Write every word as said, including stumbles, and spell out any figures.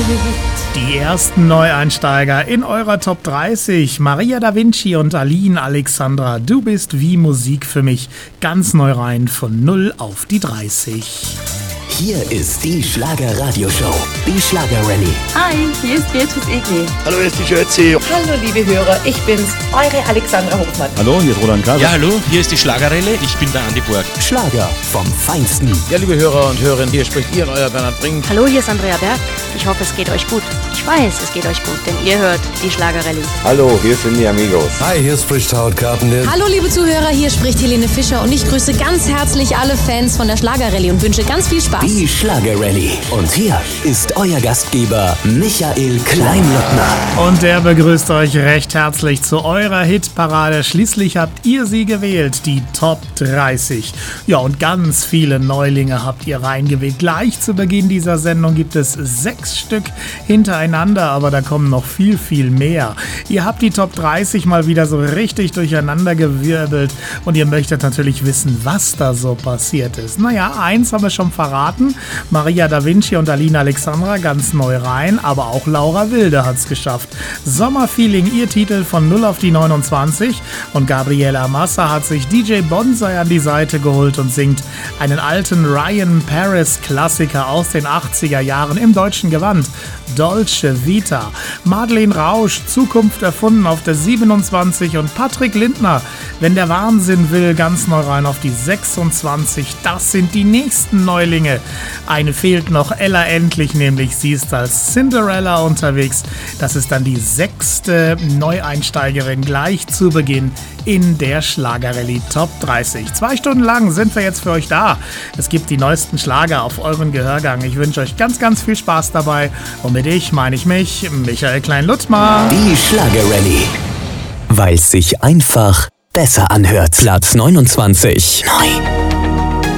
Die ersten Neueinsteiger in eurer Top dreißig. Maria Da Vinci und Aline Alexandra. Du bist wie Musik für mich. Ganz neu rein von null auf die dreißig. Hier ist die Schlager-Radio-Show, die Schlager-Rallye. Hi, hier ist Beatrice Egli. Hallo, hier ist die Schötzi. Hallo, liebe Hörer, ich bin's, eure Alexandra Hofmann. Hallo, hier ist Roland Kaiser. Ja, hallo, hier ist die Schlager-Rallye. Ich bin der Andi Borg. Schlager vom Feinsten. Ja, liebe Hörer und Hörerinnen, hier spricht ihr, euer Bernhard Brink. Hallo, hier ist Andrea Berg. Ich hoffe, es geht euch gut. Ich weiß, es geht euch gut, denn ihr hört die Schlager-Rallye. Hallo, hier sind die Amigos. Hi, hier spricht Howard Carpenter. Hallo, liebe Zuhörer, hier spricht Helene Fischer und ich grüße ganz herzlich alle Fans von der Schlager-Rallye und wünsche ganz viel Spaß. Die Schlager-Rallye. Und hier ist euer Gastgeber Michael Kleinlöckner. Und der begrüßt euch recht herzlich zu eurer Hitparade. Schließlich habt ihr sie gewählt, die Top dreißig. Ja, und ganz viele Neulinge habt ihr reingewählt. Gleich zu Beginn dieser Sendung gibt es sechs Stück hintereinander, aber da kommen noch viel, viel mehr. Ihr habt die Top dreißig mal wieder so richtig durcheinander gewirbelt und ihr möchtet natürlich wissen, was da so passiert ist. Naja, eins haben wir schon verraten. Maria Da Vinci und Aline Alexandra ganz neu rein, aber auch Laura Wilde hat's geschafft. Sommerfeeling, ihr Titel von null auf die neunundzwanzig und Gabriela Massa hat sich D J Bonsai an die Seite geholt und singt einen alten Ryan Paris Klassiker aus den achtziger Jahren im deutschen Gewand. Dolce Vita. Madeleine Rausch, Zukunft erfunden auf der siebenundzwanzig und Patrick Lindner, Wenn der Wahnsinn will, ganz neu rein auf die sechsundzwanzig. Das sind die nächsten Neulinge. Eine fehlt noch, Ella Endlich nämlich. Sie ist als Cinderella unterwegs. Das ist dann die sechste Neueinsteigerin gleich zu Beginn in der Schlager-Rallye Top dreißig. Zwei Stunden lang sind wir jetzt für euch da. Es gibt die neuesten Schlager auf euren Gehörgang. Ich wünsche euch ganz, ganz viel Spaß dabei. Und mit ich meine ich mich, Michael Klein-Luttmer. Die Schlager-Rallye. Weil es sich einfach besser anhört. Platz neunundzwanzig. Neu.